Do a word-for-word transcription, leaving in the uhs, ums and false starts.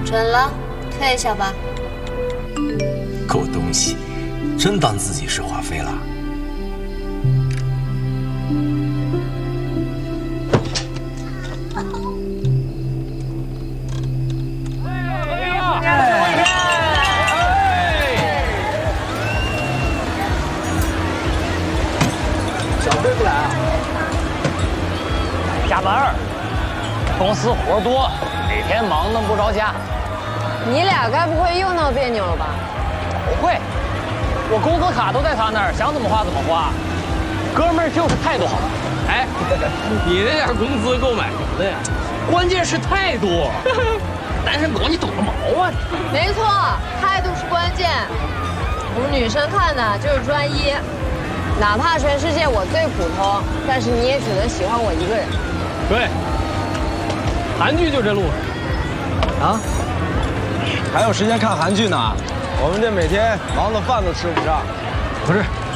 准了，退一下吧。 狗东西，真当自己是华妃了？ 小飞不来啊？ 加班儿，公司活多，每天忙弄不着家。 你俩该不会又闹别扭了吧？ 不会，我工资卡都在他那儿，想怎么花怎么花。哥们儿就是态度好。 哎，你那点工资够买什么的呀？关键是态度。单身狗，你懂个毛啊！ 没错，态度是关键。我们女生看的就是专一，哪怕全世界我最普通，但是你也只能喜欢我一个人。 对，韩剧就这路数啊。 还有时间看韩剧呢？我们这每天忙得饭都吃不上。 不是。